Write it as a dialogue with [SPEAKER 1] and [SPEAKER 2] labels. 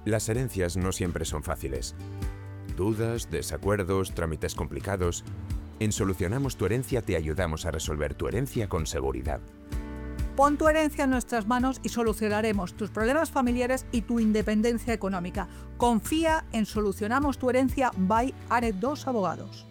[SPEAKER 1] Las herencias no siempre son fáciles. Dudas, desacuerdos, trámites complicados. En Solucionamos tu Herencia te ayudamos a resolver tu herencia con seguridad.
[SPEAKER 2] Pon tu herencia en nuestras manos y solucionaremos tus problemas familiares y tu independencia económica. Confía en Solucionamos tu Herencia by Aret 2 Abogados.